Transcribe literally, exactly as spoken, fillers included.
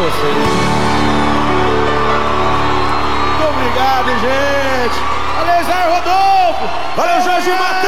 vocês. Muito obrigado, gente. Valeu, Zé Rodolfo. Valeu, Jorge Matheus.